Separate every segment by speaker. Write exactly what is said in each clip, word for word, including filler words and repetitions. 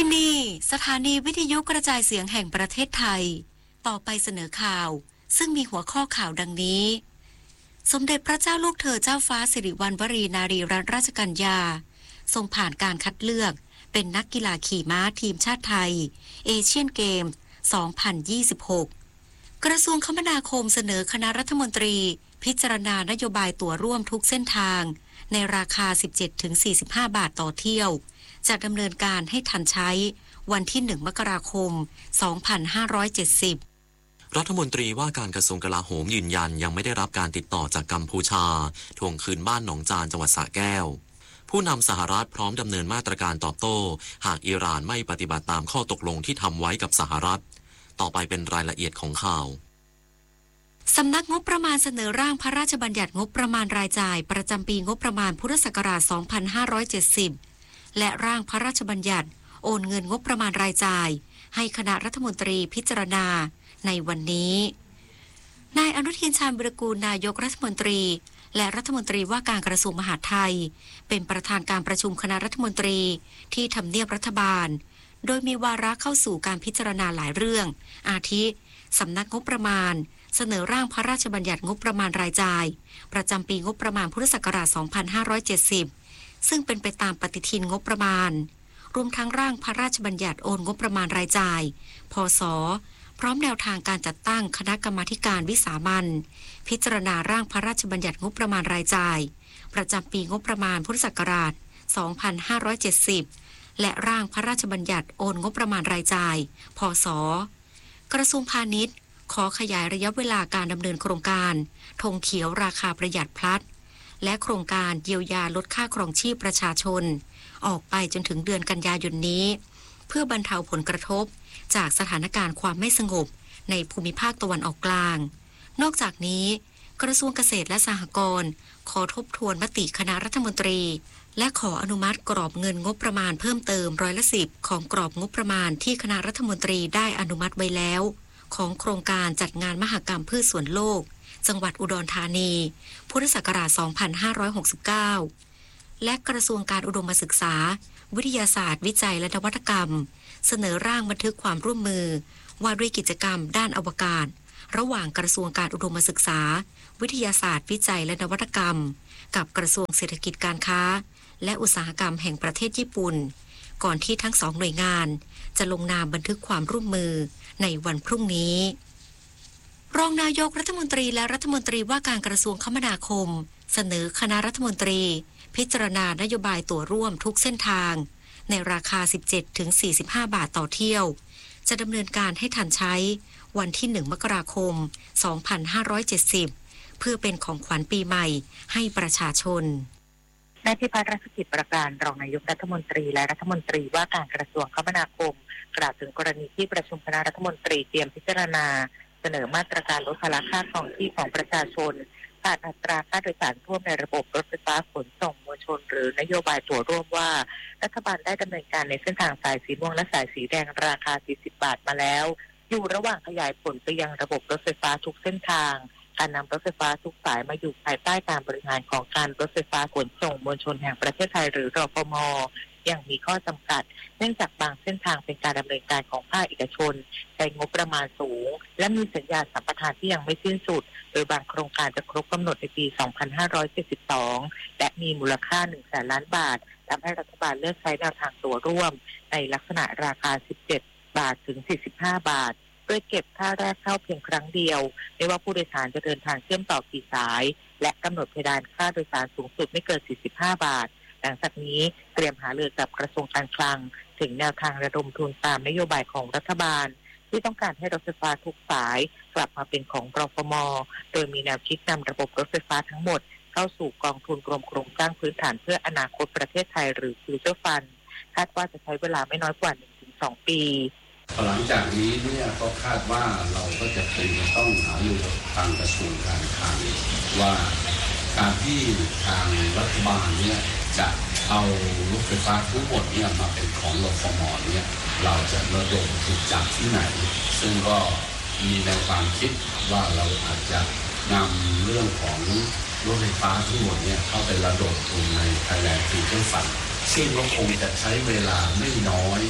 Speaker 1: ที่นี่สถานีวิทยุกระจายเสียงแห่งประเทศไทยต่อไปเสนอข่าวซึ่งมีหัวข้อข่าวดังนี้สมเด็จพระเจ้าลูกเธอเจ้าฟ้าสิริวัณวรีนารีรัตนราชกัญญาทรงผ่านการคัดเลือกเป็นนักกีฬาขี่ม้าทีมชาติไทยเอเชียนเกมส์ สองพันยี่สิบหก กระทรวงคมนาคมเสนอคณะรัฐมนตรีพิจารณานโยบายตั๋วร่วมทุกเส้นทางในราคา สิบเจ็ดถึงสี่สิบห้า บาทต่อเที่ยวจะดำเนินการให้ทันใช้วันที่หนึ่งมกราคมสองพันห้าร้อยเจ็ดสิบ
Speaker 2: รัฐมนตรีว่าการกระทรวงกลาโหมยืนยันยังไม่ได้รับการติดต่อจากกัมพูชาทวงคืนบ้านหนองจานจังหวัดสระแก้วผู้นำสหรัฐพร้อมดำเนินมาตรการตอบโต้หากอิหร่านไม่ปฏิบัติตามข้อตกลงที่ทำไว้กับสหรัฐต่อไปเป็นรายละเอียดของข่าว
Speaker 1: สำนักงบประมาณเสนอร่างพระราชบัญญัติงบประมาณรายจ่ายประจำปีงบประมาณพุทธศักราชสองพันห้าร้อยเจ็ดสิบและร่างพระราชบัญญัติโอนเงินงบประมาณรายจ่ายให้คณะรัฐมนตรีพิจารณาในวันนี้นายอนุทินชาญวิรากูลนายกรัฐมนตรีและรัฐมนตรีว่าการกระทรวงมหาดไทยเป็นประธานการประชุมคณะรัฐมนตรีที่ทำเนียบรัฐบาลโดยมีวาระเข้าสู่การพิจารณาหลายเรื่องอาทิสำนักงบประมาณเสนอร่างพระราชบัญญัติงบประมาณรายจ่ายประจำปีงบประมาณพุทธศักราชสองพันห้าร้อยเจ็ดสิบซึ่งเป็นไปตามปฏิทินงบประมาณรวมทั้งร่างพระราชบัญญัติโอนงบประมาณรายจ่ายพศพร้อมแนวทางการจัดตั้งคณะกรรมาการวิสามัญพิจารณาร่างพระราชบัญญัติงบประมาณรายจ่ายประจำปีงบประมาณพุทธศักราชสองพันห้าร้อยเจ็ดสิบและร่างพระราชบัญญัติโอนงบประมาณรายจ่ายพศกระทรวงพาณิชย์ขอขยายระยะเวลาการดำเนินโครงการธงเขียวราคาประหยัดพลัดและโครงการเยียวยาลดค่าครองชีพประชาชนออกไปจนถึงเดือนกันยายนนี้เพื่อบรรเทาผลกระทบจากสถานการณ์ความไม่สงบในภูมิภาคตะวันออกกลางนอกจากนี้กระทรวงเกษตรและสหกรณ์ขอทบทวนมติคณะรัฐมนตรีและขออนุมัติกรอบเงินงบประมาณเพิ่มเติมร้อยละสิบของกรอบงบประมาณที่คณะรัฐมนตรีได้อนุมัติไว้แล้วของโครงการจัดงานมหกรรมพืชสวนโลกจังหวัดอุดรธานีพุทธศักราชสองพันห้าร้อยหกสิบเก้าและกระทรวงการอุดมศึกษาวิทยาศาสตร์วิจัยและนวัตกรรมเสนอร่างบันทึกความร่วมมือว่าด้วยกิจกรรมด้านอวกาศระหว่างกระทรวงการอุดมศึกษาวิทยาศาสตร์วิจัยและนวัตกรรมกับกระทรวงเศรษฐกิจการค้าและอุตสาหกรรมแห่งประเทศญี่ปุ่นก่อนที่ทั้งสองหน่วยงานจะลงนามบันทึกความร่วมมือในวันพรุ่งนี้รองนายกรัฐมนตรีและรัฐมนตรีว่าการกระทรวงคมนาคมเสนอคณะรัฐมนตรีพิจารณานโยบายตั๋วร่วมทุกเส้นทางในราคา สิบเจ็ดถึงสี่สิบห้า บาทต่อเที่ยวจะดำเนินการให้ทันใช้วันที่หนึ่งมกราคมสองพันห้าร้อยเจ็ดสิบเพื่อเป็นของขวัญปีใหม่ให้ประชาชน
Speaker 3: นายพิพัฒน์รัชกิจประการรองนายกรัฐมนตรีและรัฐมนตรีว่าการกระทรวงคมนาคมกล่าวถึงกรณีที่ประชุมคณะรัฐมนตรีเตรียมพิจารณาเสนอมาตรการลดภาระค่าครองชีพของประชาชนผ่านอัตราค่าโดยสารร่วมในระบบรถไฟฟ้าขนส่งมวลชนหรือนโยบายตั๋วร่วมว่ารัฐบาลได้ดำเนินการในเส้นทางสายสีม่วงและสายสีแดงราคาสี่สิบบาทมาแล้วอยู่ระหว่างขยายผลไปยังระบบรถไฟฟ้าทุกเส้นทางการนำรถไฟฟ้าทุกสายมาอยู่ภายใต้การบริหารของการรถไฟฟ้าขนส่งมวลชนแห่งประเทศไทยหรือรฟม.ยังมีข้อจำกัดเนื่องจากบางเส้นทางเป็นการดำเนินการของภาคเอกชนใช้งบประมาณสูงและมีสัญญาสัมปทานที่ยังไม่สิ้นสุดโดยบางโครงการจะครบกำหนดในปี สองพันห้าร้อยเจ็ดสิบสอง และมีมูลค่า หนึ่งแสนล้านบาททำให้รัฐบาลเลือกใช้แนวทางตั๋วร่วมในลักษณะราคา สิบเจ็ด บาทถึง สี่สิบห้า บาทโดยเก็บค่าแรกเข้าเพียงครั้งเดียวไม่ว่าผู้โดยสารจะเดินทางเชื่อมต่อกี่สายและกำหนดเพดานค่าโดยสารสูงสุดไม่เกิน สี่สิบห้า บาทหลังจากนี้เตรียมหารือกับกระทรวงการคลังถึงแนวทางระดมทุนตามนโยบายของรัฐบาลที่ต้องการให้รถไฟฟ้าทุกสายกลับมาเป็นของรฟม.โดยมีแนวคิดนำระบบรถไฟฟ้าทั้งหมดเข้าสู่กองทุนกรมโครงสร้างพื้นฐานเพื่ออนาคตประเทศไทยหรือ Future Fund คาดว่าจะใช้เวลาไม่น้อยกว่า หนึ่งถึงสอง ปี
Speaker 4: หลังจากนี้เนี่ยก็คาดว่าเราก็จะเป็นต้องหารือทางกระทรวงการคลังว่าการที่ทางรัฐบาลเนี่ยจะเอารถไฟฟ้าทั้งหมดเนี่ยมาเป็นของรฟม.เนี่ยเราจะระดมทุนจากที่ไหนซึ่งก็มีแนวความคิดว่าเราอาจจะนำเรื่องของรถไฟฟ้าทั้งหมดเนี่ยเข้าไประดมทุนใน Thailand Future Fund ซึ่งก็คงจะใช้เวลาไม่น้อย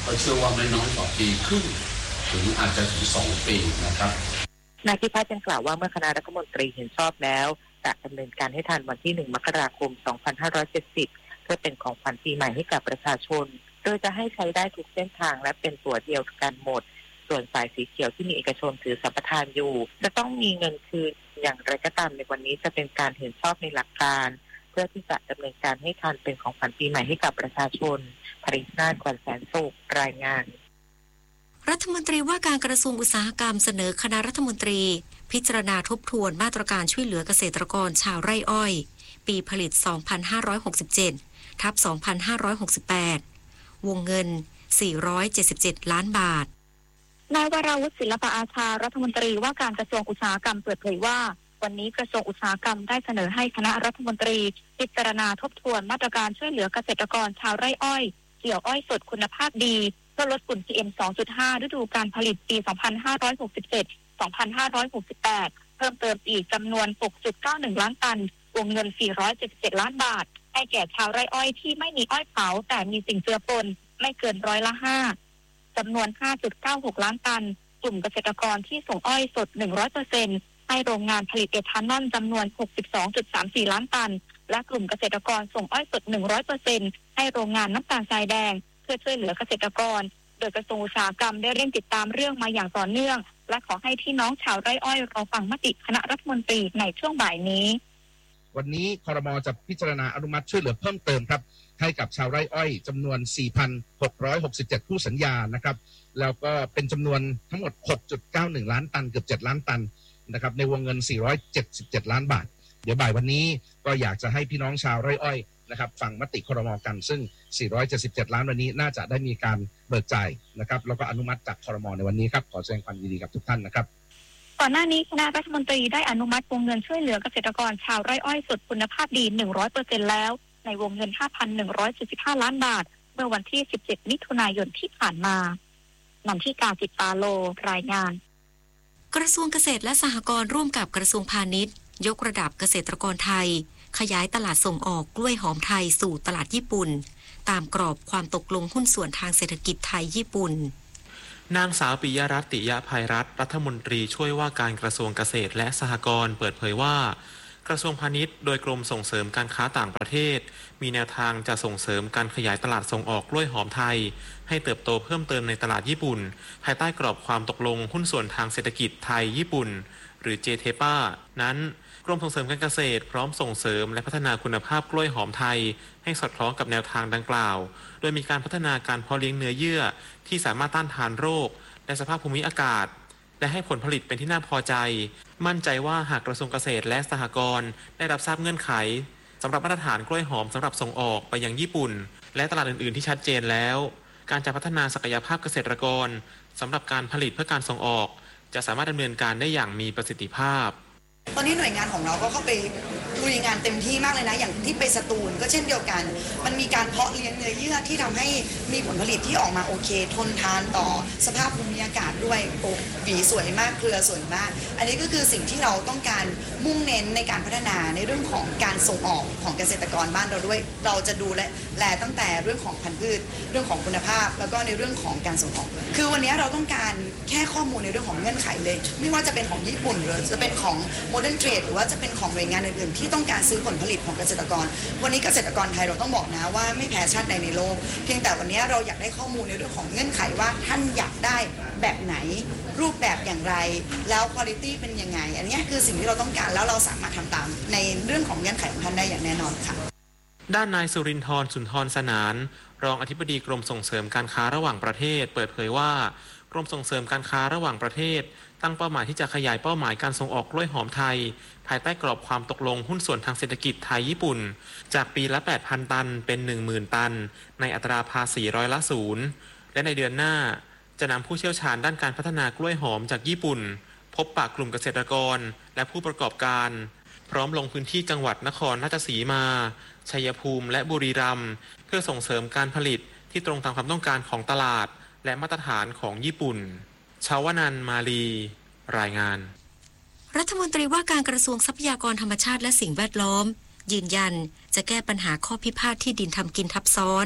Speaker 4: ก็เชื่อว่าไม่น้อยกว่าปีครึ่งถึงอาจจะถึงสองปีนะครับ
Speaker 3: นายพิพัฒน์ยังกล่าวว่าเมื่อคณะรัฐมนตรีเห็นชอบแล้วจะดำเนินการให้ทันวันที่หนึ่งมกราคมสองพันห้าร้อยเจ็ดสิบเพื่อเป็นของขวัญปีใหม่ให้กับประชาชนโดยจะให้ใช้ได้ทุกเส้นทางและเป็นตัวเดียวกันหมดส่วนสายสีเขียวที่มีเอกชนถือสัมปทานอยู่จะต้องมีเงินคืนอย่างไรก็ตามในวันนี้จะเป็นการเห็นชอบในหลักการเพื่อที่จะดำเนินการให้ทันเป็นของขวัญปีใหม่ให้กับประชาชนภริษนาถ กวนแสนสุขรายงาน
Speaker 1: รัฐมนตรีว่าการกระทรวงอุตสาหกรรมเสนอคณะรัฐมนตรีพิจารณาทบทวนมาตรการช่วยเหลือเกษตรกรชาวไร่อ้อยปีผลิต สองพันห้าร้อยหกสิบเจ็ด ทับ สองพันห้าร้อยหกสิบแปด วงเงิน สี่ร้อยเจ็ดสิบเจ็ด ล้านบาท
Speaker 5: นายวราวุฒิศิลปอาชารัฐมนตรีว่าการกระทรวงอุตสาหกรรมเปิดเผยว่าวันนี้กระทรวงอุตสาหกรรมได้เสนอให้คณะรัฐมนตรีพิจารณาทบทวนมาตรการช่วยเหลือเกษตรกรชาวไร่อ้อยเกี่ยวอ้อยสดคุณภาพดีเพื่อลดฝุ่น พี เอ็ม สองจุดห้า ฤดูการผลิตปี สองพันห้าร้อยหกสิบเจ็ด สองพันห้าร้อยหกสิบแปด เพิ่มเติมอีกจำนวน หกจุดเก้าหนึ่ง ล้านตันวงเงิน สี่ร้อยเจ็ดสิบเจ็ด ล้านบาทให้แก่ชาวไร่อ้อยที่ไม่มีอ้อยเผาแต่มีสิ่งเจือปนไม่เกินร้อยละห้าจำนวน ห้าจุดเก้าหก ล้านตันกลุ่มเกษตรกรที่ส่งอ้อยสด หนึ่งร้อยเปอร์เซ็นต์ ให้โรงงานผลิตเอทานอลจำนวน หกสิบสองจุดสามสี่ ล้านตันและกลุ่มเกษตรกรส่งอ้อยสด หนึ่งร้อยเปอร์เซ็นต์ ให้โรงงานน้ำตาลทรายแดงเพื่อช่วยเหลือเกษตรกรโดยกระทรวงอุตสาหกรรมได้เร่งติดตามเรื่องมาอย่างต่อเนื่องและขอให้พี่น้องชาวไร่อ้อยรอฟังมติคณะรัฐมนตรีในช่วงบ่ายนี้
Speaker 6: วันนี้ครม.จะพิจารณาอนุมัติช่วยเหลือเพิ่มเติมครับให้กับชาวไร่อ้อยจำนวน สี่พันหกร้อยหกสิบเจ็ด คู่สัญญานะครับแล้วก็เป็นจำนวนทั้งหมด หกจุดเก้าหนึ่ง ล้านตันเกือบเจ็ดล้านตันนะครับในวงเงินสี่ร้อยเจ็ดสิบเจ็ดล้านบาทเดี๋ยวบ่ายวันนี้ก็อยากจะให้พี่น้องชาวไร่อ้อยนะครับฟังมติครม.กันซึ่งสี่ร้อยเจ็ดสิบเจ็ดล้านวันนี้น่าจะได้มีการเบิกจ่ายนะครับแล้วก็อนุมัติจากครม.ในวันนี้ครับขอแสดงความยินดีกับทุกท่านนะครับ
Speaker 5: ก่อนหน้านี้คณะรัฐมนตรีได้อนุมัติวงเงินช่วยเหลือเกษตรกรชาวไร่อ้อยสดคุณภาพดี หนึ่งร้อยเปอร์เซ็นต์ แล้วในวงเงิน ห้าพันหนึ่งร้อยเจ็ดสิบห้า ล้านบาทเมื่อวันที่สิบเจ็ดมิถุนายนที่ผ่านมานำที่กาจิตปาโลรายงาน
Speaker 1: กระทรวงเกษตรและสหกรณ์ร่วมกับกระทรวงพาณิชย์ยกระดับเกษตรกรไทยขยายตลาดส่งออกกล้วยหอมไทยสู่ตลาดญี่ปุ่นตามกรอบความตกลงหุ้นส่วนทางเศรษฐกิจไทยญี่ปุ่น
Speaker 2: นางสาวปิยรัตน์ ติยภัยรัตน์รัฐมนตรีช่วยว่าการกระทรวงเกษตรและสหกรณ์เปิดเผยว่ากระทรวงพาณิชย์โดยกรมส่งเสริมการค้าต่างประเทศมีแนวทางจะส่งเสริมการขยายตลาดส่งออกกล้วยหอมไทยให้เติบโตเพิ่มเติมในตลาดญี่ปุ่นภายใต้กรอบความตกลงหุ้นส่วนทางเศรษฐกิจไทยญี่ปุ่นหรือ เจ เท พี เอ นั้นกรมส่งเสริมการเกษตรพร้อมส่งเสริมและพัฒนาคุณภาพกล้วยหอมไทยให้สอดคล้องกับแนวทางดังกล่าวโดยมีการพัฒนาการเพาะเลี้ยงเนื้อเยื่อที่สามารถต้านทานโรคและสภาพภูมิอากาศและให้ผลผลิตเป็นที่น่าพอใจมั่นใจว่าหากกระทรวงเกษตรและสหกรณ์ได้รับทราบเงื่อนไขสำหรับมาตรฐานกล้วยหอมสำหรับส่งออกไปยังญี่ปุ่นและตลาดอื่นๆที่ชัดเจนแล้วการจะพัฒนาศักยภาพเกษตรกรสำหรับการผลิตเพื่อการส่งออกจะสามารถดำเนินการได้อย่างมีประสิทธิภาพ
Speaker 7: ตอนนี้หน่วยงานของเราก็เข้าไปลุยงานเต็มที่มากเลยนะอย่างที่ไปสตูลก็เช่นเดียวกันมันมีการเพาะเลี้ยงเนื้อเยื่อที่ทำให้มีผลผลิตที่ออกมาโอเคทนทานต่อสภาพภูมิอากาศด้วยโอ้หวีสวยมากเครือสวยมากอันนี้ก็คือสิ่งที่เราต้องการมุ่งเน้นในการพัฒนาในเรื่องของการส่งออกของเกษตรกรบ้านเราด้วยเราจะดูแลตั้งแต่เรื่องของพันธุ์พืชเรื่องของคุณภาพแล้วก็ในเรื่องของการส่งออกคือวันนี้เราต้องการแค่ข้อมูลในเรื่องของเงื่อนไขเลยไม่ว่าจะเป็นของญี่ปุ่นหรือจะเป็นของโมเดิร์นเทรดหรือว่าจะเป็นของหน่วยงานอื่นๆที่ต้องการซื้อผลผลิตของเกษตรกรวันนี้เกษตรกรไทยเราต้องบอกนะว่าไม่แพ้ชาติใดในโลกเพียงแต่วันนี้เราอยากได้ข้อมูลในเรื่องของเงื่อนไขว่าท่านอยากได้แบบไหนรูปแบบอย่างไรแล้วคุณภาพเป็นยังไงอันนี้คือสิ่งที่เราต้องการแล้วเราสามารถทำตามในเรื่องของเงื่อนไขของท่านได้อย่างแน่นอนค่ะ
Speaker 2: ด้านนายสุรินทร์ สุนทรสนานรองอธิบดีกรมส่งเสริมการค้าระหว่างประเทศเปิดเผยว่ากรมส่งเสริมการค้าระหว่างประเทศตั้งเป้าหมายที่จะขยายเป้าหมายการส่งออกกล้วยหอมไทยภายใต้กรอบความตกลงหุ้นส่วนทางเศรษฐกิจไทยญี่ปุ่นจากปีละ แปดพัน ตันเป็น หนึ่งหมื่น ตันในอัตราภาษีร้อยละศูนย์และในเดือนหน้าจะนำผู้เชี่ยวชาญด้านการพัฒนากล้วยหอมจากญี่ปุ่นพบปะกลุ่มเกษตรกรและผู้ประกอบการพร้อมลงพื้นที่จังหวัดนครราชสีมาชัยภูมิและบุรีรัมย์เพื่อส่งเสริมการผลิตที่ตรงตามความต้องการของตลาดและมาตรฐานของญี่ปุ่นชาวนันท์ มาลีรายงาน
Speaker 1: รัฐมนตรีว่าการกระทรวงทรัพยากรธรรมชาติและสิ่งแวดล้อมยืนยันจะแก้ปัญหาข้อพิพาทที่ดินทำกินทับซ้อน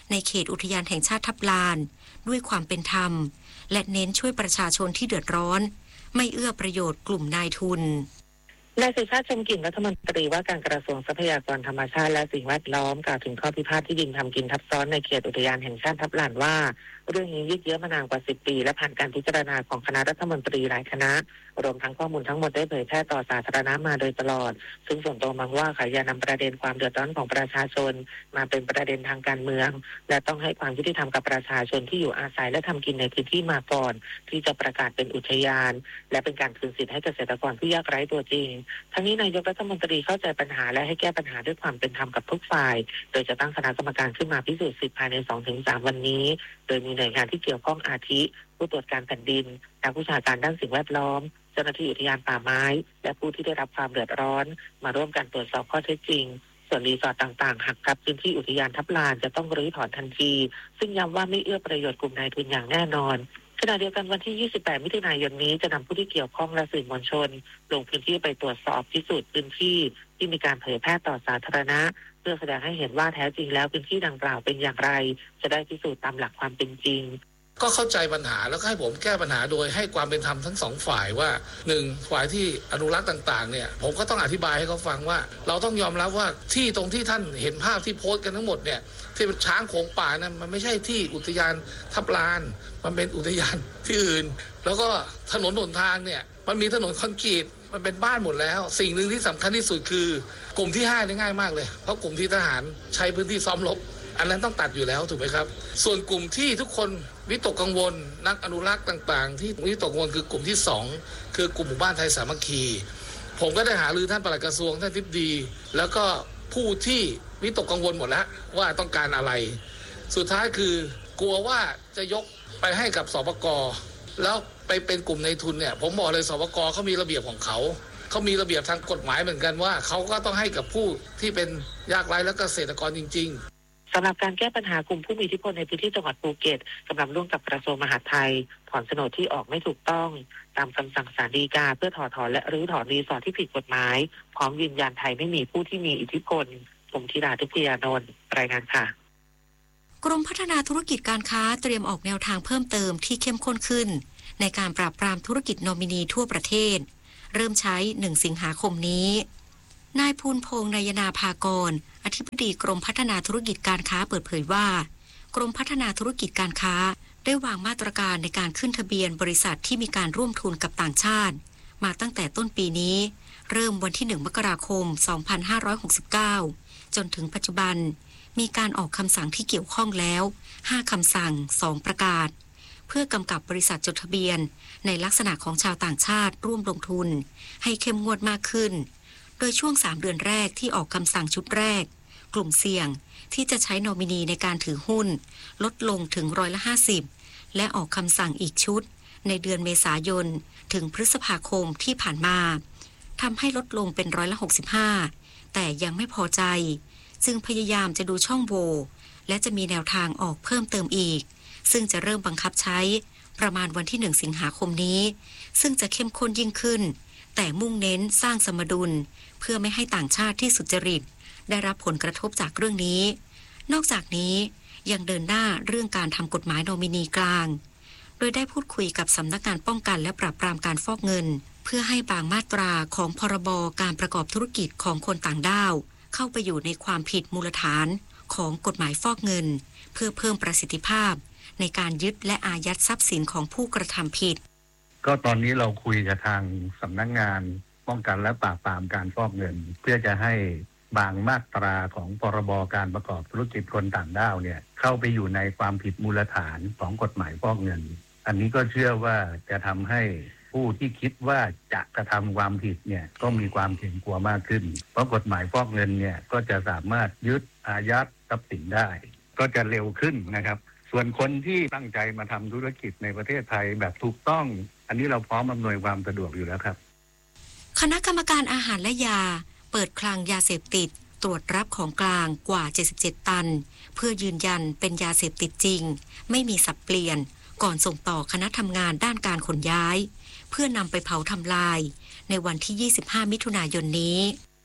Speaker 1: ในเขตอุทยานแห่งชาติทับลานด้วยความเป็นธรรมและเน้นช่วยประชาชนที่เดือดร้อนไม่เอื้อประโยชน์กลุ่มนายทุน
Speaker 3: นายสุชาติชมกลิ่นรัฐมนตรีว่าการกระทรวงทรัพยากรธรรมชาติและสิ่งแวดล้อมกล่าวถึงข้อพิพาทที่ดินทำกินทับซ้อนในเขตอุทยานแห่งชาติทับลานว่าเรื่องนี้ยืดเยื้อมานานกว่าสิบปีและผ่านการพิจารณาของคณะรัฐมนตรีหลายคณะรวมทั้งข้อมูลทั้งหมดได้เผยแพร่ต่อสาธารณะมาโดยตลอดซึ่งส่วนตัวมองว่าขายานำประเด็นความเดือดร้อนของประชาชนมาเป็นประเด็นทางการเมืองและต้องให้ความยุติธรรมกับประชาชนที่อยู่อาศัยและทำกินในพื้นที่มาก่อนที่จะประกาศเป็นอุทยานและเป็นการคืนสิทธิ์ให้เกษตรกรผู้ยากไร้ตัวจริงทั้งนี้นายกรัฐมนตรีเข้าใจปัญหาและให้แก้ปัญหาด้วยความเป็นธรรมกับทุกฝ่ายโดยจะตั้งคณะกรรมการขึ้นมาพิสูจน์สิทธิภายใน สองถึงสาม วันนี้โดยมีหน่วยงานที่เกี่ยวข้องอาทิผู้ตรวจการแผ่นดินนักวิชาการด้านสิ่งแวดล้อมเจ้าหน้าที่อุทยานป่าไม้และผู้ที่ได้รับความเดือดร้อนมาร่วมกันตรวจสอบข้อเท็จจริงส่วนรีสอร์ทต่างๆหากกับพื้นที่อุทยานทับลานจะต้องรื้อถอนทันทีซึ่งย้ำว่าไม่เอื้อประโยชน์กลุ่มนายทุนอย่างแน่นอนขณะเดียวกันวันที่ยี่สิบแปดมิถุนายนนี้จะนำผู้ที่เกี่ยวข้องและสื่อมวลชนลงพื้นที่ไปตรวจสอบพิสูจน์พื้นที่ที่มีการเผยแพร่ต่อสาธารณะเพื่อแสดงให้เห็นว่าแท้จริงแล้วพื้นที่ดังกล่าวเป็นอย่างไรจะได้พิสูจน์ตามหลักความเป็นจริง
Speaker 8: ก็เข้าใจปัญหาแล้วก็ให้ผมแก้ปัญหาโดยให้ความเป็นธรรมทั้งสองฝ่ายว่าหนึ่งฝ่ายที่อนุรักษ์ต่างๆเนี่ยผมก็ต้องอธิบายให้เขาฟังว่าเราต้องยอมรับว่าที่ตรงที่ท่านเห็นภาพที่โพสต์กันทั้งหมดเนี่ยที่เป็นช้างโขงป่านั้นมันไม่ใช่ที่อุทยานทับลานมันเป็นอุทยานที่อื่นแล้วก็ถนนหนทางเนี่ยมันมีถนนคอนกรีตมันเป็นบ้านหมดแล้วสิ่งหนึ่งที่สำคัญที่สุดคือกลุ่มที่ห้านี่ง่ายมากเลยเพราะกลุ่มที่ทหารใช้พื้นที่ซ้อมรบอันนั้นต้องตัดอยู่แล้วถูกไหมครับส่วนกลุ่มที่ทุกคนวิตกกังวลนักอนุรักษ์ต่างๆที่วิตกกังวลคือกลุ่มที่สองคือกลุ่มหมู่บ้านไทยสามัคคีผมก็ได้หารือท่านปลัดกระทรวงท่านทิพดีแล้วก็ผู้ที่วิตกกังวลหมดแล้วว่าต้องการอะไรสุดท้ายคือกลัวว่าจะยกไปให้กับสปก.แล้วไปเป็นกลุ่มในทุนเนี่ยผมบอกเลยสปก.เขามีระเบียบของเขาเขามีระเบียบทางกฎหมายเหมือนกันว่าเขาก็ต้องให้กับผู้ที่เป็นยากไร้และเกษตรกรจริงๆ
Speaker 3: สำหรับการแก้ปัญหากลุ่มผู้มีอิทธิพลในพื้นที่จังหวัดภูเก็ตกำลังร่วมกับกระทรวงมหาดไทยถอนโฉนดที่ออกไม่ถูกต้องตามคำสั่งศาลฎีกาเพื่อถอดถอนและรื้อถอนรีสอร์ทที่ผิดกฎหมายพร้อมยืนยันไทยไม่มีผู้ที่มีอิทธิพลผมธิดาทิพยานนท์รายงานค่ะ
Speaker 1: กรมพัฒนาธุรกิจการค้าเตรียมออกแนวทางเพิ่มเติมที่เข้มข้นขึ้นในการปราบปรามธุรกิจนอมินีทั่วประเทศเริ่มใช้หนึ่งสิงหาคมนี้นายภูลพงษ์นายนาภากรอธิบดีกรมพัฒนาธุรกิจการค้าเปิดเผยว่ากรมพัฒนาธุรกิจการค้าได้วางมาตรการในการขึ้นทะเบียนบริษัทที่มีการร่วมทุนกับต่างชาติมาตั้งแต่ต้นปีนี้เริ่มวันที่หนึ่งมกราคมสองพันห้าร้อยหกสิบเก้าจนถึงปัจจุบันมีการออกคำสั่งที่เกี่ยวข้องแล้วห้าคำสั่งสองประกาศเพื่อกำกับบริษัทจดทะเบียนในลักษณะของชาวต่างชาติร่วมลงทุนให้เข้มงวดมากขึ้นโดยช่วงสามเดือนแรกที่ออกคำสั่งชุดแรกกลุ่มเสี่ยงที่จะใช้นอมินีในการถือหุ้นลดลงถึงร้อยละห้าสิบและออกคำสั่งอีกชุดในเดือนเมษายนถึงพฤษภาคมที่ผ่านมาทำให้ลดลงเป็นร้อยละหกสิบห้าแต่ยังไม่พอใจจึงพยายามจะดูช่องโหว่และจะมีแนวทางออกเพิ่มเติมอีกซึ่งจะเริ่มบังคับใช้ประมาณวันที่หนึ่งสิงหาคมนี้ซึ่งจะเข้มข้นยิ่งขึ้นแต่มุ่งเน้นสร้างสมดุลเพื่อไม่ให้ต่างชาติที่สุจริตได้รับผลกระทบจากเรื่องนี้นอกจากนี้ยังเดินหน้าเรื่องการทำกฎหมายโนมินีกลางโดยได้พูดคุยกับสำนักงานป้องกันและปราบปรามการฟอกเงินเพื่อให้บางมาตราของพรบการประกอบธุรกิจของคนต่างด้าวเข้าไปอยู่ในความผิดมูลฐานของกฎหมายฟอกเงินเพื่อเพิ่มประสิทธิภาพในการยึดและอายัดทรัพย์สินของผู้กระทำผิด
Speaker 9: ก็ตอนนี้เราคุยกับทางสำนักงานป้องกันและปราบปรามการฟอกเงินเพื่อจะให้บางมาตราของพรบการประกอบธุรกิจคนต่างด้าวเนี่ยเข้าไปอยู่ในความผิดมูลฐานของกฎหมายฟอกเงินอันนี้ก็เชื่อว่าจะทำให้ผู้ที่คิดว่าจะกระทำความผิดเนี่ยก็มีความเกรงกลัวมากขึ้นเพราะกฎหมายฟอกเงินเนี่ยก็จะสามารถยึดอายัดทรัพย์สินได้ก็จะเร็วขึ้นนะครับส่วนคนที่ตั้งใจมาทำธุรกิจในประเทศไทยแบบถูกต้องอันนี้เราพร้อมอำนวยความสะดวกอยู่แล้วครับ
Speaker 1: คณะกรรมการอาหารและยาเปิดคลังยาเสพติดตรวจรับของกลางกว่าเจ็ดสิบเจ็ดตันเพื่อยืนยันเป็นยาเสพติดจริงไม่มีสับเปลี่ยนก่อนส่งต่อคณะทำงานด้านการขนย้ายเพื่อนำไปเผาทำลายในวันที่ยี่สิบห้ามิถุนายนนี้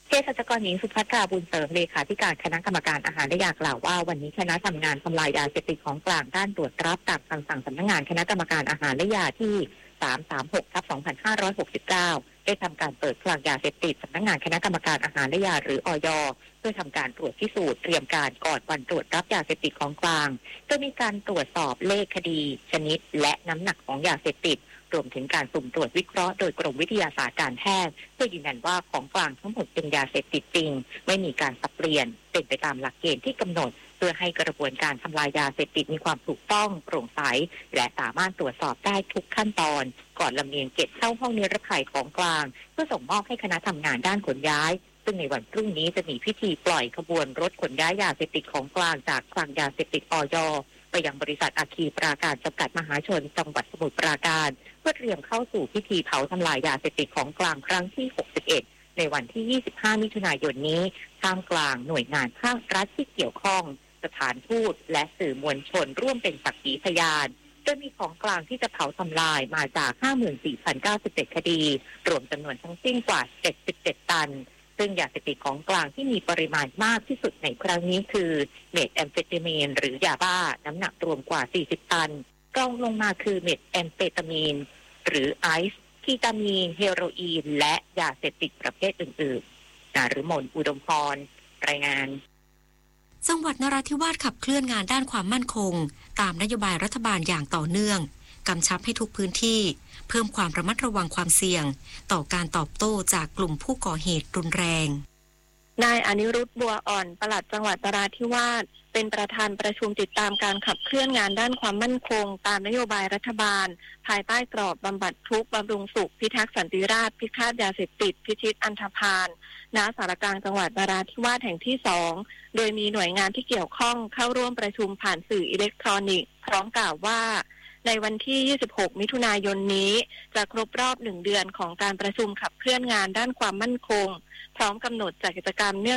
Speaker 3: เภสัชกรหญิงสุภัทราบุญเสริมเลขาธิการคณะกรรมการอาหารได้กล่าวว่าวันนี้คณะทำงานทำลายยาเสพติดของกลางด้านตรวจรับตามคำสั่งสำนักงานคณะกรรมการอาหารและยาที่สามสามหกทับสองพันห้าร้อยหกสิบเก้าได้ทำการเปิดคลังยาเสพติดสำนักงานคณะกรรมการอาหารและยาหรืออย.เพื่อทำการตรวจพิสูจน์เตรียมการก่อนวันตรวจรับยาเสพติดของกลางโดยมีการตรวจสอบเลขคดีชนิดและน้ำหนักของยาเสพติดรวมถึงการสุ่มตรวจวิเคราะห์โดยกรมวิทยาศาสตร์การแพทย์เพื่อยืนยันว่าของกลางทั้งหมดเป็นยาเสพติดจริงไม่มีการสับเปลี่ยนเป็นไปตามหลักเกณฑ์ที่กำหนดเพื่อให้กระบวนการทำลายยาเสพติดมีความถูกต้องโปร่งใสและสามารถตรวจสอบได้ทุกขั้นตอนก่อนลำเลียงเก็บเข้าห้องนิรภัยของกลางเพื่อส่งมอบให้คณะทำงานด้านขนย้ายซึ่งในวันพรุ่งนี้จะมีพิธีปล่อยขบวนรถขนย้ายยาเสพติดของกลางจากคลังยาเสพติดอย.ไปยังบริษัทอาคีปราการจำกัดมหาชนจังหวัดสมุทรปราการเพื่อเตรียมเข้าสู่พิธีเผาทำลายยาเสพติดของกลางครั้งที่หกสิบเอ็ดในวันที่ยี่สิบห้ามิถุนายนนี้ท่ามกลางหน่วยงานภาครัฐที่เกี่ยวข้องสถานทูตและสื่อมวลชนร่วมเป็นสักขีพยานโดยมีของกลางที่จะเผาทำลายมาจาก ห้าหมื่นสี่พันเก้าสิบเจ็ด คดีรวมจำนวนทั้งสิ้นกว่าเจ็ดสิบเจ็ดตันซึ่งยาเสพติดของกลางที่มีปริมาณมากที่สุดในครั้งนี้คือเมทแอมเฟตามีนหรือยาบ้าน้ำหนักรวมกว่าสี่สิบตันรองลงมาคือเมทแอมเฟตามีนหรือไอซ์คีตามีนเฮโรอีนและยาเสพติดประเภทอื่นๆนฤมลอุดมพรรายงาน
Speaker 1: จังหวัดนราธิวาสขับเคลื่อนงานด้านความมั่นคงตามนโยบายรัฐบาลอย่างต่อเนื่องกำชับให้ทุกพื้นที่เพิ่มความระมัดระวังความเสี่ยงต่อการตอบโต้จากกลุ่มผู้ก่อเหตุรุนแรง
Speaker 5: นายอนิรุทธบัวอ่อนปลัดจังหวัดนราธิวาสเป็นประธานประชุมติดตามการขับเคลื่อนงานด้านความมั่นคงตามนโยบายรัฐบาลภายใต้กรอบบำบัดทุกข์บำรุงสุขพิทักษ์สันติราษฎร์พิฆาตยาเสพติดพิชิตอันธพาลณสารกลางจังหวัดนราธิวาสแห่งที่สองโดยมีหน่วยงานที่เกี่ยวข้องเข้าร่วมประชุมผ่านสื่ออิเล็กทรอนิกส์พร้อมกล่าวว่าในวันที่ยี่สิบหกมิถุนายนนี้จะครบรอบหนึ่งเดือนของการประชุมขับเคลื่อนงานด้านความมั่นคงพร้อมกำหนดจัดกิจกรรมเนื่อง